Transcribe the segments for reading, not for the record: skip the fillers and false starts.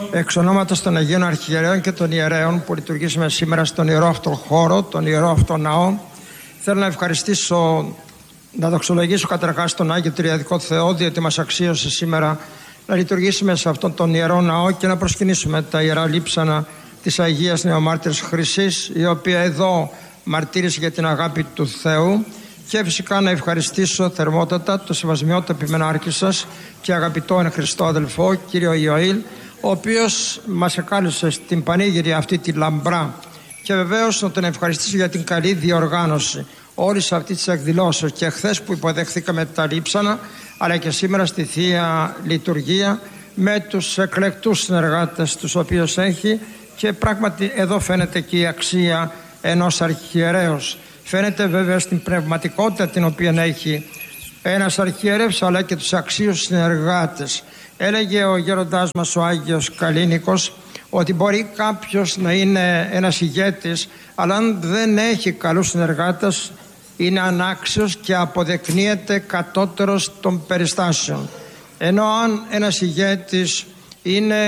Εξ ονόματος των Αγίων Αρχιερέων και των Ιερέων που λειτουργήσουμε σήμερα στον ιερό αυτό χώρο, τον ιερό αυτό ναό, θέλω να ευχαριστήσω, να δοξολογήσω καταρχάς τον Άγιο Τριαδικό Θεό, διότι μας αξίωσε σήμερα να λειτουργήσουμε σε αυτόν τον ιερό ναό και να προσκυνήσουμε τα ιερά λείψανα της Αγίας Νεομάρτυρας Χρυσής, η οποία εδώ μαρτύρησε για την αγάπη του Θεού. Και φυσικά να ευχαριστήσω θερμότατα το σεβασμιότατο επιμενάρχη σας και αγαπητό εν Χριστώ αδελφό κύριο Ιωήλ, ο οποίος μας εκάλεσε στην πανήγυρη αυτή τη λαμπρά, και βεβαίως να τον ευχαριστήσω για την καλή διοργάνωση όλης αυτής της εκδηλώσεως και χθες που υποδεχθήκαμε τα λείψανα, αλλά και σήμερα στη Θεία Λειτουργία με τους εκλεκτούς συνεργάτες τους οποίους έχει. Και πράγματι εδώ φαίνεται και η αξία ενός αρχιερέως. Φαίνεται βέβαια στην πνευματικότητα την οποία έχει ένας αρχιερεύς, αλλά και τους αξίους συνεργάτες. Έλεγε ο γέροντάς μας ο Άγιος Καλίνικος ότι μπορεί κάποιος να είναι ένας ηγέτης, αλλά αν δεν έχει καλούς συνεργάτες είναι ανάξιος και αποδεικνύεται κατώτερος των περιστάσεων. Ενώ αν ένας ηγέτης είναι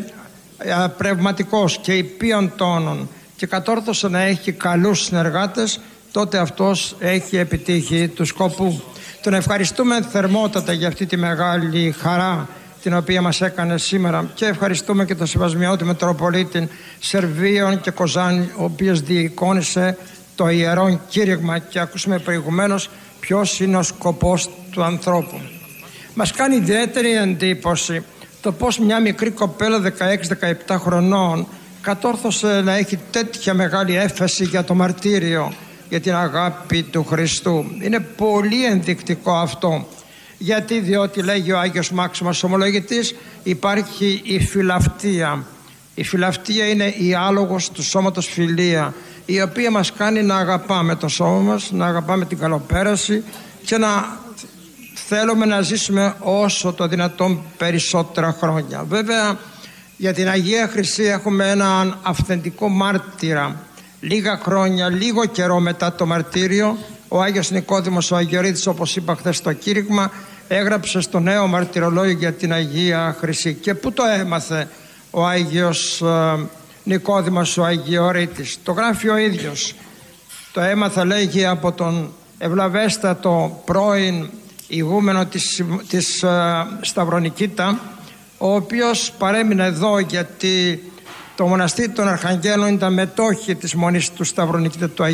πνευματικός και υπείων τόνων και κατόρθωσε να έχει καλούς συνεργάτες, τότε αυτός έχει επιτύχει του σκοπού. Τον ευχαριστούμε θερμότατα για αυτή τη μεγάλη χαρά την οποία μας έκανε σήμερα, και ευχαριστούμε και τον Σεβασμιώτη Μητροπολίτη Σερβίων και Κοζάνη, ο οποίος διεικόνησε το ιερό κήρυγμα, και ακούσαμε προηγουμένως ποιος είναι ο σκοπός του ανθρώπου. Μας κάνει ιδιαίτερη εντύπωση το πως μια μικρή κοπέλα 16-17 χρονών κατόρθωσε να έχει τέτοια μεγάλη έφεση για το μαρτύριο, για την αγάπη του Χριστού. Είναι πολύ ενδεικτικό αυτό. Γιατί? Διότι λέγει ο Άγιος Μάξιμος Ομολογητής, υπάρχει η φιλαυτία. Η φιλαυτία είναι η άλογος του σώματος φιλία, η οποία μας κάνει να αγαπάμε το σώμα μας, να αγαπάμε την καλοπέραση και να θέλουμε να ζήσουμε όσο το δυνατόν περισσότερα χρόνια. Βέβαια για την Αγία Χρυσή έχουμε έναν αυθεντικό μάρτυρα. Λίγα χρόνια, λίγο καιρό μετά το μαρτύριο, ο Άγιος Νικόδημος ο Αγιορείτης, όπως είπα χθες στο κήρυγμα, έγραψε στο νέο μαρτυρολόγιο για την Αγία Χρυσή. Και πού το έμαθε ο Άγιος Νικόδημος ο Αγιορείτης? Το γράφει ο ίδιος. Το έμαθα, λέγει, από τον ευλαβέστατο πρώην ηγούμενο της Σταυρονικήτα, ο οποίος παρέμεινε εδώ γιατί το μοναστήρι των Αρχαγγέλων ήταν μετόχοι της μονής του Σταυρονικήτα του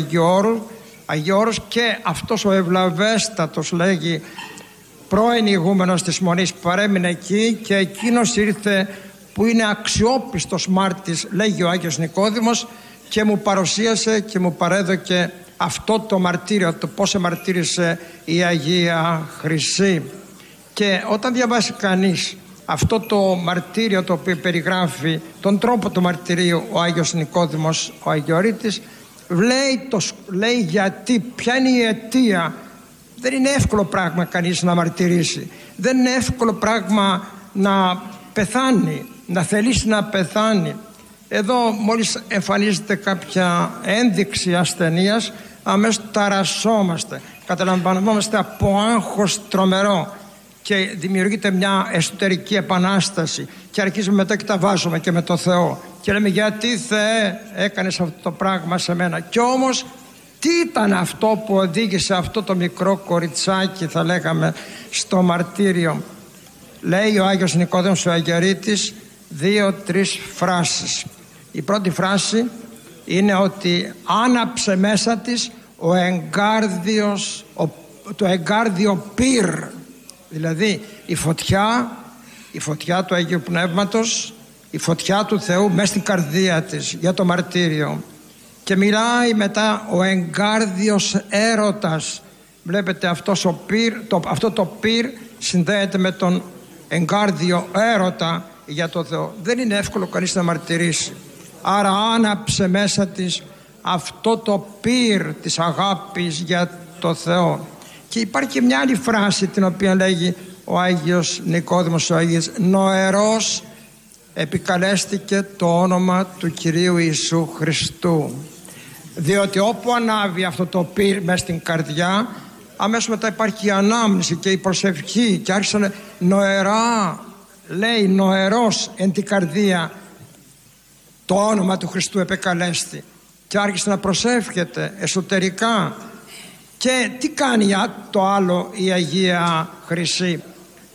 Αγίου Όρους, και αυτός ο ευλαβέστατος, λέγει, πρώην ηγούμενος της μονής παρέμεινε εκεί, και εκείνος ήρθε που είναι αξιόπιστος μάρτης, λέγει ο Άγιος Νικόδημος, και μου παρουσίασε και μου παρέδωκε αυτό το μαρτύριο, το πώς εμαρτύρησε η Αγία Χρυσή. Και όταν διαβάσει κανείς αυτό το μαρτύριο το οποίο περιγράφει τον τρόπο του μαρτυρίου ο Άγιος Νικόδημος ο Αγιορείτης, λέει γιατί, ποια είναι η αιτία. Δεν είναι εύκολο πράγμα κανείς να μαρτυρήσει, δεν είναι εύκολο πράγμα να πεθάνει, να θελήσει να πεθάνει. Εδώ μόλις εμφανίζεται κάποια ένδειξη ασθενείας, αμέσως ταρασσόμαστε, καταλαμβανόμαστε από άγχος τρομερό και δημιουργείται μια εσωτερική επανάσταση, και αρχίζουμε μετά και τα βάζουμε και με το Θεό και λέμε, γιατί Θεέ έκανες αυτό το πράγμα σε μένα? Και όμως τι ήταν αυτό που οδήγησε αυτό το μικρό κοριτσάκι, θα λέγαμε, στο μαρτύριο? Λέει ο Άγιος Νικόδημος ο Αγιορείτης 2-3 φράσεις. Η πρώτη φράση είναι ότι άναψε μέσα της το εγκάρδιο πυρ, δηλαδή η φωτιά του Αγίου Πνεύματος, η φωτιά του Θεού μέσα στην καρδία της για το μαρτύριο. Και μιλάει μετά ο εγκάρδιος έρωτας. Βλέπετε αυτό το πυρ συνδέεται με τον εγκάρδιο έρωτα για το Θεό. Δεν είναι εύκολο κανείς να μαρτυρήσει. Άρα άναψε μέσα της αυτό το πυρ της αγάπης για το Θεό. Και υπάρχει και μια άλλη φράση την οποία λέγει ο Άγιος Νικόδημος ο Αγίος, νοερός επικαλέστηκε το όνομα του Κυρίου Ιησού Χριστού. Διότι όπου ανάβει αυτό το πυρ μέσα στην καρδιά, αμέσως μετά υπάρχει η ανάμνηση και η προσευχή, και άρχισαν νοερά, λέει, νοερός εν την καρδία το όνομα του Χριστού επεκαλέστη και άρχισε να προσεύχεται εσωτερικά. Και τι κάνει το άλλο η Αγία Χρυσή?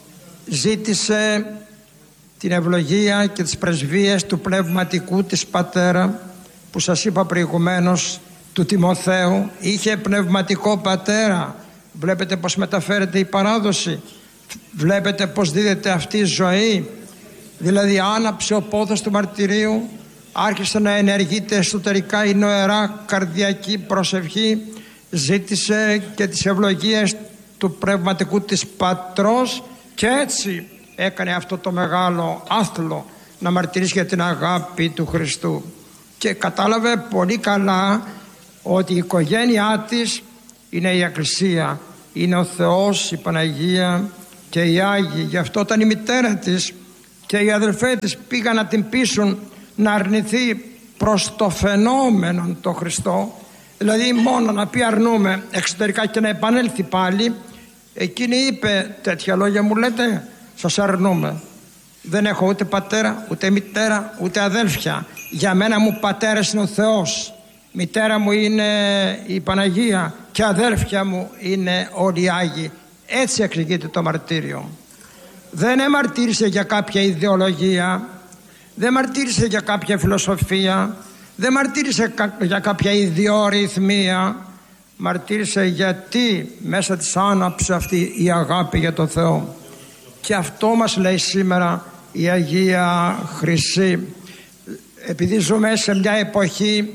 Ζήτησε την ευλογία και τις πρεσβείες του πνευματικού της πατέρα, που σας είπα προηγουμένως, του Τιμοθέου. Είχε πνευματικό πατέρα. Βλέπετε πως μεταφέρεται η παράδοση, βλέπετε πως δίδεται αυτή η ζωή. Δηλαδή άναψε ο πόθος του μαρτυρίου, άρχισε να ενεργείται εσωτερικά η νοερά καρδιακή προσευχή, ζήτησε και τις ευλογίες του πνευματικού της πατρός και έτσι έκανε αυτό το μεγάλο άθλο να μαρτυρήσει για την αγάπη του Χριστού. Και κατάλαβε πολύ καλά ότι η οικογένειά της είναι η Εκκλησία, είναι ο Θεός, η Παναγία και οι Άγιοι. Γι' αυτό όταν η μητέρα της και οι αδελφές της πήγαν να την πείσουν να αρνηθεί προς το φαινόμενο το Χριστό, δηλαδή μόνο να πει αρνούμε εξωτερικά και να επανέλθει πάλι, εκείνη είπε: τέτοια λόγια μου λέτε? Σας αρνούμε. Δεν έχω ούτε πατέρα, ούτε μητέρα, ούτε αδέλφια. Για μένα μου πατέρας είναι ο Θεός, μητέρα μου είναι η Παναγία και αδέλφια μου είναι όλοι οι Άγιοι. Έτσι εξηγείται το μαρτύριο. Δεν μαρτύρησε για κάποια ιδεολογία, δεν μαρτύρησε για κάποια φιλοσοφία, δεν μαρτύρησε για κάποια ιδιορυθμία. Μαρτύρησε γιατί μέσα της άναψε αυτή η αγάπη για τον Θεό. Και αυτό μας λέει σήμερα η Αγία Χρυσή. Επειδή ζούμε σε μια εποχή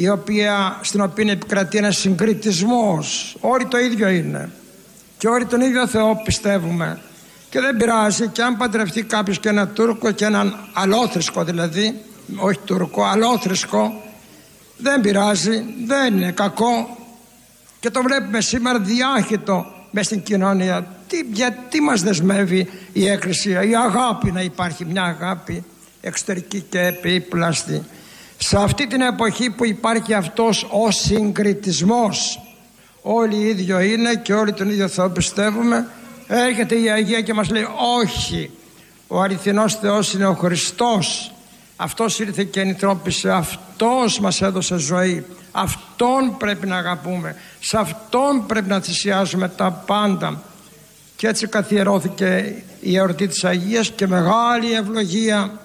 στην οποία επικρατεί ένας συγκριτισμός, όλοι το ίδιο είναι και όλοι τον ίδιο Θεό πιστεύουμε, και δεν πειράζει και αν παντρευτεί κάποιος και έναν Τούρκο και έναν αλόθρησκο, δηλαδή όχι Τούρκο, αλόθρησκο, δεν πειράζει, δεν είναι κακό. Και το βλέπουμε σήμερα διάχυτο μες στην κοινωνία. Γιατί μας δεσμεύει η Εκκλησία? Η αγάπη, να υπάρχει μια αγάπη εξωτερική και επίπλαστη. Σε αυτή την εποχή που υπάρχει αυτός ο συγκριτισμός, όλοι οι ίδιο είναι και όλοι τον ίδιο Θεό πιστεύουμε, έρχεται η Αγία και μας λέει: όχι, ο αληθινός Θεός είναι ο Χριστός. Αυτός ήρθε και ενθρώπισε, αυτός μας έδωσε ζωή, αυτόν πρέπει να αγαπούμε, σε αυτόν πρέπει να θυσιάζουμε τα πάντα. Και έτσι καθιερώθηκε η εορτή της Αγίας και μεγάλη ευλογία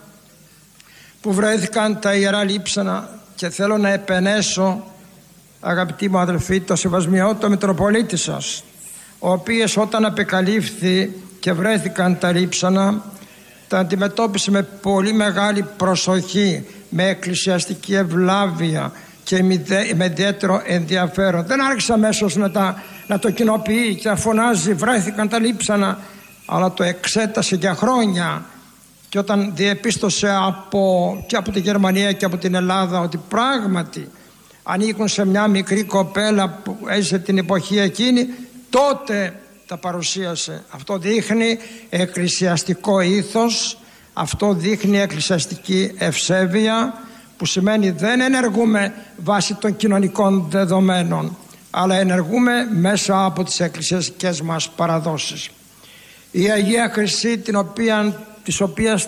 που βρέθηκαν τα Ιερά Λείψανα. Και θέλω να επενέσω, αγαπητοί μου αδελφοί, το σεβασμιότατο Μητροπολίτη σας, ο οποίος όταν απεκαλύφθη και βρέθηκαν τα λείψανα, τα αντιμετώπισε με πολύ μεγάλη προσοχή, με εκκλησιαστική ευλάβεια και με ιδιαίτερο ενδιαφέρον. Δεν άρχισε αμέσως να το κοινοποιεί και να φωνάζει βρέθηκαν τα λείψανα, αλλά το εξέτασε για χρόνια. Και όταν διεπίστωσε και από τη Γερμανία και από την Ελλάδα ότι πράγματι ανήκουν σε μια μικρή κοπέλα που έζησε την εποχή εκείνη, τότε τα παρουσίασε. Αυτό δείχνει εκκλησιαστικό ήθος, αυτό δείχνει εκκλησιαστική ευσέβεια, που σημαίνει δεν ενεργούμε βάσει των κοινωνικών δεδομένων, αλλά ενεργούμε μέσα από τις εκκλησιαστικές μας παραδόσεις. Η Αγία Χρυσή, της οποίας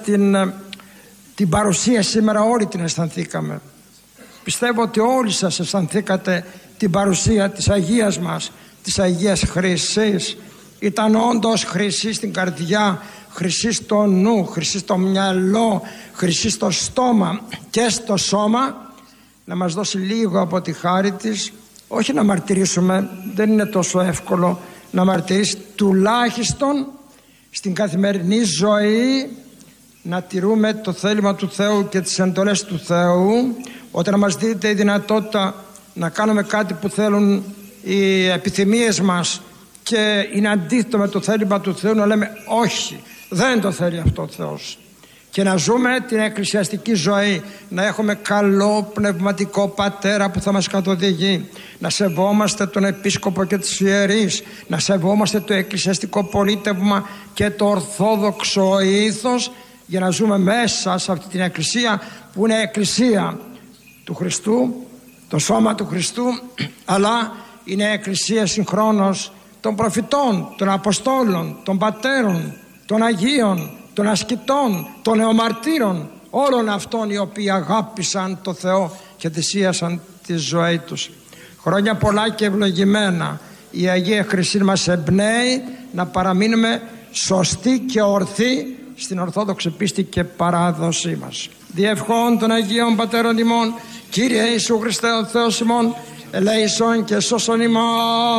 την παρουσία σήμερα όλοι την αισθανθήκαμε. Πιστεύω ότι όλοι σας αισθανθήκατε την παρουσία της Αγίας μας, της Αγίας Χρυσής. Ήταν όντως χρυσή στην καρδιά, χρυσή στο νου, χρυσή στο μυαλό, χρυσή στο στόμα και στο σώμα, να μας δώσει λίγο από τη χάρη της. Όχι να μαρτυρήσουμε, δεν είναι τόσο εύκολο να μαρτυρήσει, τουλάχιστον στην καθημερινή ζωή να τηρούμε το θέλημα του Θεού και τις εντολές του Θεού. Όταν μας δίνεται η δυνατότητα να κάνουμε κάτι που θέλουν οι επιθυμίες μας και είναι αντίθετο με το θέλημα του Θεού, να λέμε όχι, δεν το θέλει αυτό ο Θεός, και να ζούμε την εκκλησιαστική ζωή, να έχουμε καλό πνευματικό πατέρα που θα μας καθοδηγεί, να σεβόμαστε τον επίσκοπο και τους ιερείς, να σεβόμαστε το εκκλησιαστικό πολίτευμα και το ορθόδοξο ήθος, για να ζούμε μέσα σε αυτή την εκκλησία που είναι εκκλησία του Χριστού, το σώμα του Χριστού, αλλά είναι εκκλησία συγχρόνως των προφητών, των Αποστόλων, των πατέρων, των Αγίων, των ασκητών, των νεομαρτύρων, όλων αυτών οι οποίοι αγάπησαν το Θεό και θυσίασαν τη ζωή τους. Χρόνια πολλά και ευλογημένα. Η Αγία Χρυσή μας εμπνέει να παραμείνουμε σωστοί και ορθοί στην Ορθόδοξη πίστη και παράδοσή μας. Διευχών των Αγίων Πατέρων ημών, Κύριε Ιησού Χριστέ ο Θεός ημών, ελέησον και σώσον ημάς.